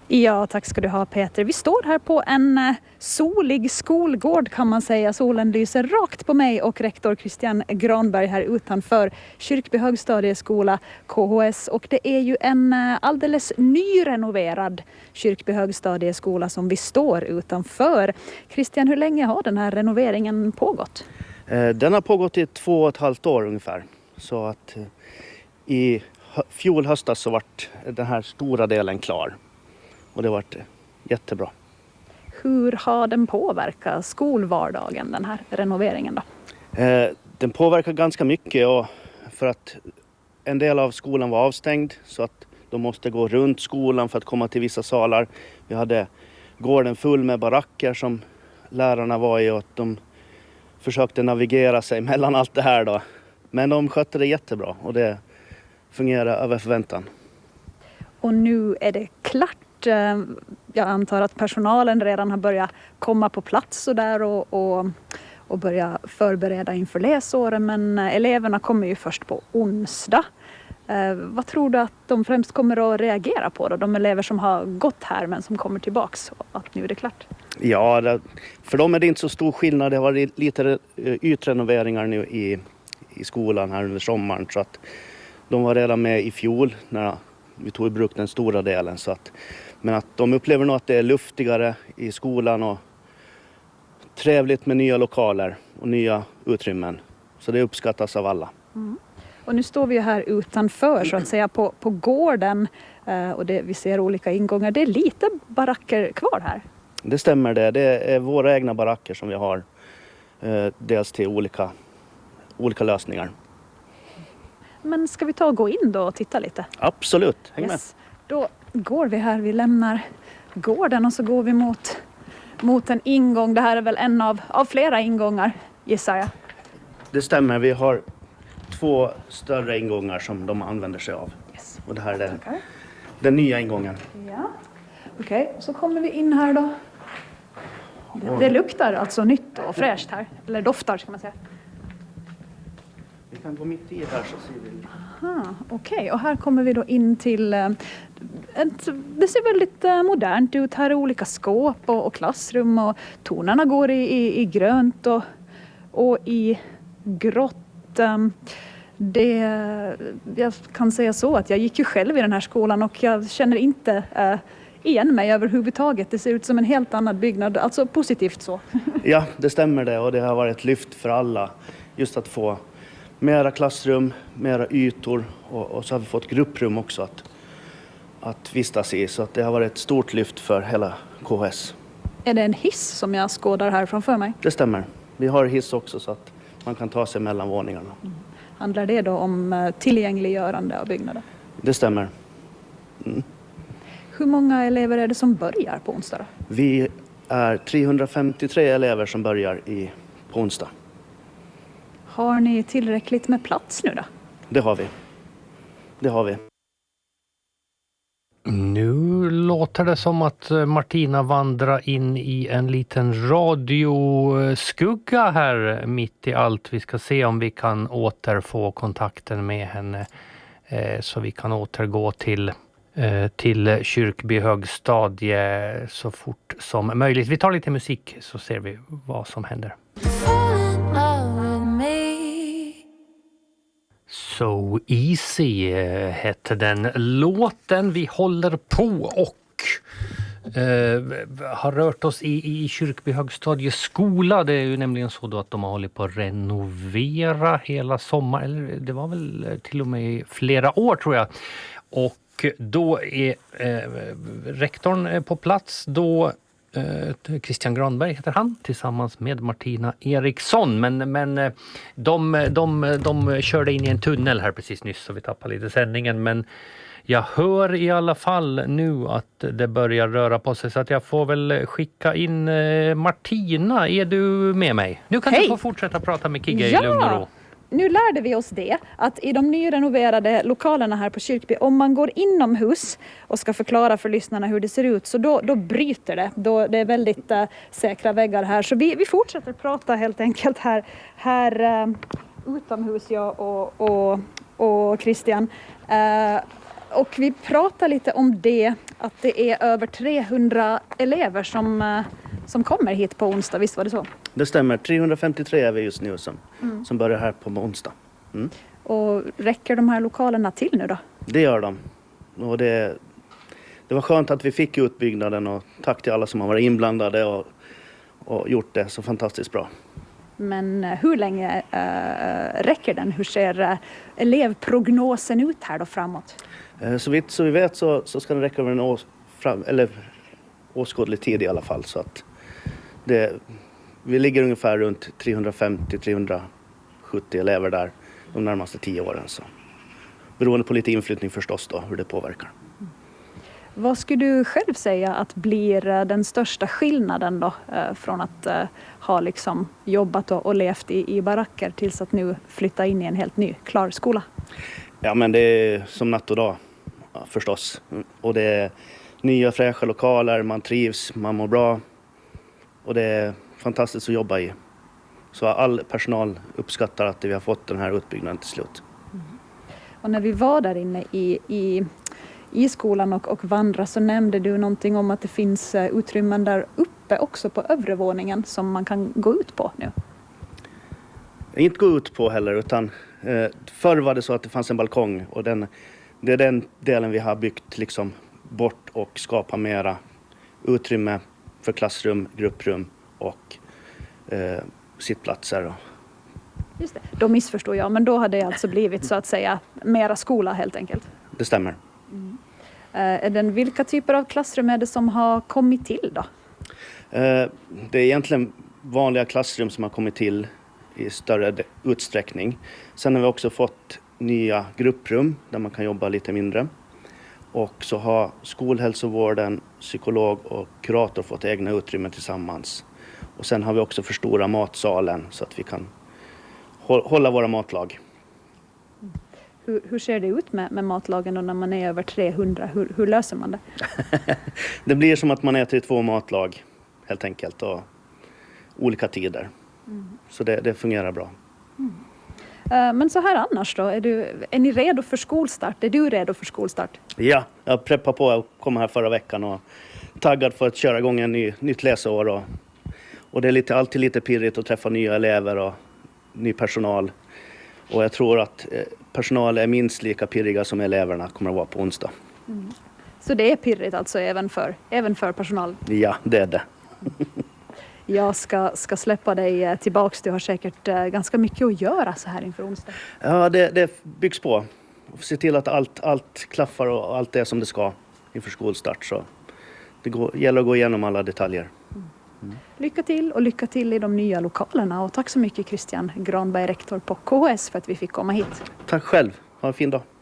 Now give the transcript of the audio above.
Ja, tack ska du ha Peter. Vi står här på en solig skolgård kan man säga. Solen lyser rakt på mig och rektor Christian Granberg här utanför Kyrkby högstadieskola KHS. Och det är ju en alldeles nyrenoverad Kyrkby högstadieskola som vi står utanför. Christian, hur länge har den här renoveringen pågått? Den har pågått i 2,5 år ungefär. Så att i fjol höstas så vart den här stora delen klar. Och det har varit jättebra. Hur har den påverkat skolvardagen, den här renoveringen då? Den påverkar ganska mycket och för att en del av skolan var avstängd så att de måste gå runt skolan för att komma till vissa salar. Vi hade gården full med baracker som lärarna var i och de försökte navigera sig mellan allt det här då. Men de skötte det jättebra och det fungerar över förväntan. Och nu är det klart. Jag antar att personalen redan har börjat komma på plats och där och börja förbereda inför läsåren. Men eleverna kommer ju först på onsdag. Vad tror du att de främst kommer att reagera på då? De elever som har gått här men som kommer tillbaks och att nu är det klart? Ja, för dem är det inte så stor skillnad. Det har varit lite ytrenoveringar nu i skolan här under sommaren. Så att de var redan med i fjol när vi tog i bruk den stora delen. Men att de upplever nog att det är luftigare i skolan och trevligt med nya lokaler och nya utrymmen. Så det uppskattas av alla. Mm. Och nu står vi ju här utanför så att säga på gården och vi ser olika ingångar. Det är lite baracker kvar här. Det stämmer det. Det är våra egna baracker som vi har dels till olika lösningar. Men ska vi ta och gå in då och titta lite? Absolut, häng med. Då går vi här, vi lämnar gården och så går vi mot en ingång. Det här är väl en av flera ingångar, gissar jag. Det stämmer, vi har 2 större ingångar som de använder sig av. Yes. Och det här är den nya ingången. Ja. Okej, så kommer vi in här då. Det luktar alltså nytt och fräscht här, eller doftar ska man säga. Vi kan gå mitt i här så ser vi. Okej, och här kommer vi då in till det ser väldigt modernt ut. Här är olika skåp och klassrum och tonerna går i grönt och i grått. Jag kan säga så att jag gick ju själv i den här skolan och jag känner inte igen mig överhuvudtaget. Det ser ut som en helt annan byggnad, alltså positivt så. Ja, det stämmer det och det har varit ett lyft för alla just att få mera klassrum, mera ytor och så har vi fått grupprum också att vistas i. Så att det har varit ett stort lyft för hela KHS. Är det en hiss som jag skådar här framför mig? Det stämmer. Vi har hiss också så att man kan ta sig mellan våningarna. Mm. Handlar det då om tillgängliggörande av byggnader? Det stämmer. Mm. Hur många elever är det som börjar på onsdag då? Vi är 353 elever som börjar på onsdag. Har ni tillräckligt med plats nu då? Det har vi. Nu låter det som att Martina vandrar in i en liten radioskugga här mitt i allt. Vi ska se om vi kan återfå kontakten med henne så vi kan återgå till Kyrkby högstadie så fort som möjligt. Vi tar lite musik så ser vi vad som händer. So Easy hette den låten. Vi håller på och har rört oss i Kyrkby högstadieskola. Det är ju nämligen så då att de har hållit på att renovera hela sommar. Eller det var väl till och med flera år tror jag. Och då är rektorn på plats. Då Christian Granberg heter han tillsammans med Martina Eriksson men de körde in i en tunnel här precis nyss så vi tappade lite sändningen men jag hör i alla fall nu att det börjar röra på sig så att jag får väl skicka in Martina, är du med mig? Nu kan du få fortsätta prata med Kigge i lugn och ro. Nu lärde vi oss det, att i de nyrenoverade lokalerna här på Kyrkby, om man går inomhus och ska förklara för lyssnarna hur det ser ut, så då bryter det. Det är väldigt säkra väggar här. Så vi fortsätter prata helt enkelt här utomhus, jag och Christian. Och vi pratar lite om det att det är över 300 elever som kommer hit på onsdag, visst var det så? Det stämmer, 353 är vi just nu som börjar här på onsdag. Och räcker de här lokalerna till nu då? Det gör de. Och det var skönt att vi fick utbyggnaden och tack till alla som har varit inblandade och gjort det så fantastiskt bra. Men hur länge räcker den? Hur ser elevprognosen ut här då framåt? Så vitt vi vet så ska den räcka över en åskådlig tid i alla fall. Så att vi ligger ungefär runt 350-370 elever där de närmaste 10 åren. Så. Beroende på lite inflyttning förstås då, hur det påverkar. Vad skulle du själv säga att blir den största skillnaden då från att ha liksom jobbat och levt i baracker tills att nu flytta in i en helt ny klar skola? Ja, men det är som natt och dag förstås. Och det är nya fräscha lokaler, man trivs, man mår bra och det är fantastiskt att jobba i. Så all personal uppskattar att vi har fått den här utbyggnaden till slut. Och när vi var där inne i skolan och vandra så nämnde du någonting om att det finns utrymmen där uppe också på övre våningen som man kan gå ut på nu. Inte gå ut på heller utan förr var det så att det fanns en balkong och det är den delen vi har byggt liksom bort och skapa mera utrymme för klassrum, grupprum och sittplatser. Just det. Då missförstår jag, men då hade det alltså blivit så att säga mera skola helt enkelt. Det stämmer. Vilka typer av klassrum är det som har kommit till då? Det är egentligen vanliga klassrum som har kommit till i större utsträckning. Sen har vi också fått nya grupprum där man kan jobba lite mindre. Och så har skolhälsovården, psykolog och kurator fått egna utrymmen tillsammans. Och sen har vi också förstora matsalen så att vi kan hålla våra matlag. Hur ser det ut med matlagen då när man är över 300? Hur löser man det? Det blir som att man äter i 2 matlag helt enkelt och olika tider. Så det fungerar bra. Men så här annars då, är ni redo för skolstart? Är du redo för skolstart? Ja, jag preppar på att komma här förra veckan och taggad för att köra igång en nytt läsår. Och det är alltid lite pirrigt att träffa nya elever och ny personal. Och jag tror att personal är minst lika pirriga som eleverna kommer att vara på onsdag. Så det är pirrigt alltså även för personal? Ja, det är det. Jag ska släppa dig tillbaks. Du har säkert ganska mycket att göra så här inför onsdag. Ja, det byggs på. Se till att allt klaffar och allt är som det ska inför skolstart. Så det gäller att gå igenom alla detaljer. Lycka till i de nya lokalerna. Och tack så mycket Christian Granberg, rektor på KHS, för att vi fick komma hit. Tack själv. Ha en fin dag.